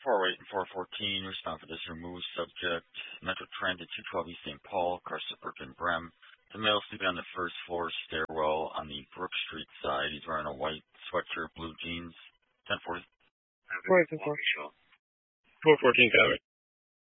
408 and 414, respond for this removed subject. Metro Transit 212 East St. Paul, car suburban Brem. The male sleeping on the first floor stairwell on the Brook Street side. He's wearing a white sweatshirt, blue jeans. 1040. 414, copy.